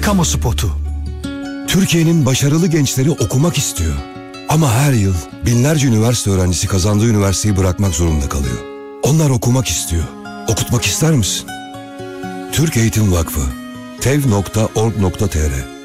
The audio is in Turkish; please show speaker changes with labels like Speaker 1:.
Speaker 1: kamu spotu.
Speaker 2: Türkiye'nin başarılı gençleri okumak istiyor. Ama her yıl binlerce üniversite öğrencisi kazandığı üniversiteyi bırakmak zorunda kalıyor. Onlar okumak istiyor. Okutmak ister misin? Türk Eğitim Vakfı tev.org.tr